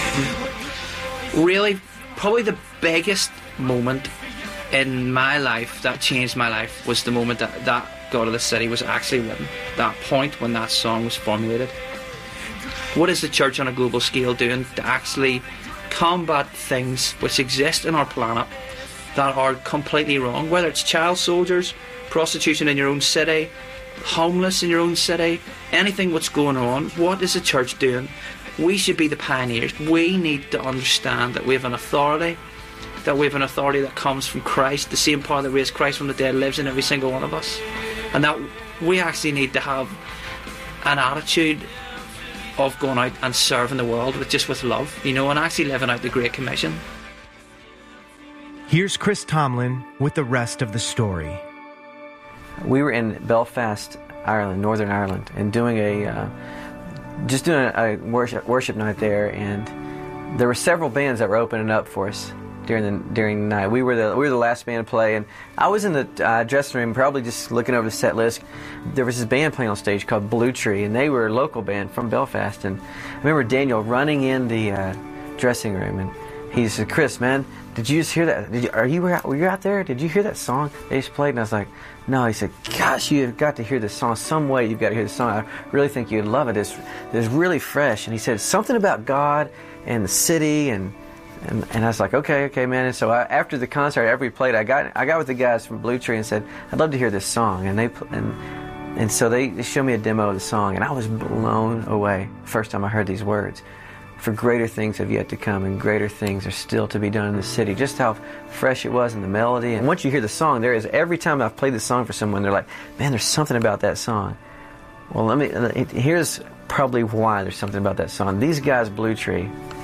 Really, probably the biggest moment in my life that changed my life was the moment that God of the City was actually written. That point when that song was formulated. What is the church on a global scale doing to actually combat things which exist in our planet that are completely wrong? Whether it's child soldiers, prostitution in your own city, homeless in your own city, anything what's going on, what is the church doing? We should be the pioneers. We need to understand that we have an authority, that comes from Christ. The same power that raised Christ from the dead lives in every single one of us, and that we actually need to have an attitude of going out and serving the world with love, and actually living out the Great Commission. Here's Chris Tomlin with the rest of the story. We were in Belfast, Ireland, Northern Ireland, and doing a worship night there, and there were several bands that were opening up for us during the night. We were the last band to play, and I was in the dressing room, probably just looking over the set list. There was this band playing on stage called Blue Tree, and they were a local band from Belfast. And I remember Daniel running in the dressing room, and he said, "Chris, man, did you just hear that? Were you out there? Did you hear that song they just played?" And I was like, "No." He said, "Gosh, you've got to hear this song. Some way you've got to hear this song. I really think you'd love it. It's really fresh." And he said, "Something about God and the city." And I was like, okay, man. And so after the concert, after we played, I got with the guys from Blue Tree and said, "I'd love to hear this song." And so they showed me a demo of the song, and I was blown away the first time I heard these words. "For greater things have yet to come, and greater things are still to be done in the city." Just how fresh it was in the melody. And once you hear the song, every time I've played the song for someone, they're like, "Man, there's something about that song." Well, here's probably why there's something about that song. These guys, Blue Tree,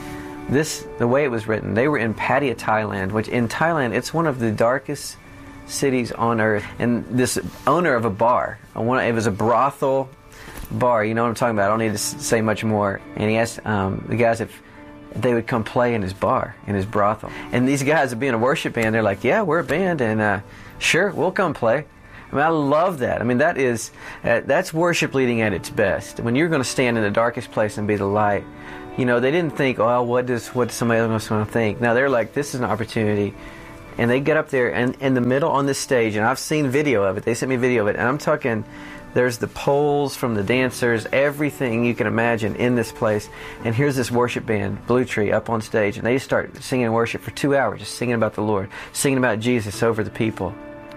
the way it was written, they were in Pattaya, Thailand, which in Thailand, it's one of the darkest cities on earth. And this owner of a bar, it was a brothel bar, you know what I'm talking about, I don't need to say much more. And he asked the guys if they would come play in his bar, in his brothel. And these guys, being a worship band, they're like, "Yeah, we're a band, and sure, we'll come play." I mean, I love that. I mean, that's worship leading at its best. When you're going to stand in the darkest place and be the light. They didn't think, "Oh, what somebody else going to think?" No, they're like, "This is an opportunity." And they get up there and in the middle on this stage, and I've seen video of it. They sent me video of it, and I'm talking, there's the poles from the dancers, everything you can imagine in this place. And here's this worship band, Blue Tree, up on stage, and they just start singing worship for 2 hours, just singing about the Lord, singing about Jesus over the people.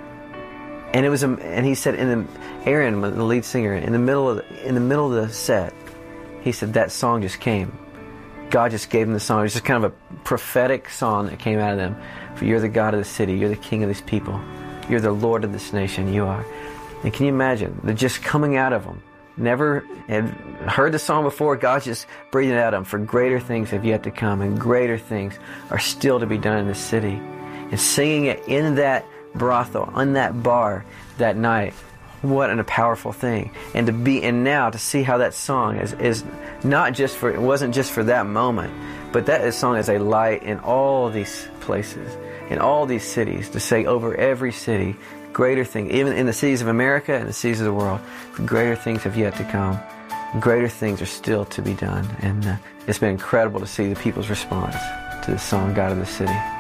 And and he said, Aaron, the lead singer, in the middle of the set, he said that song just came. God just gave them the song. It was just kind of a prophetic song that came out of them. "For you're the God of the city. You're the King of these people. You're the Lord of this nation. You are." And can you imagine? They're just coming out of them. Never had heard the song before. God's just breathing it out of them. "For greater things have yet to come, and greater things are still to be done in this city." And singing it in that brothel, on that bar that night. What a powerful thing. And now to see how that song is not just for, it wasn't just for that moment, but that song is a light in all these places, in all these cities, to say over every city, greater things, even in the cities of America and the cities of the world, greater things have yet to come. Greater things are still to be done. And it's been incredible to see the people's response to the song, God of the City.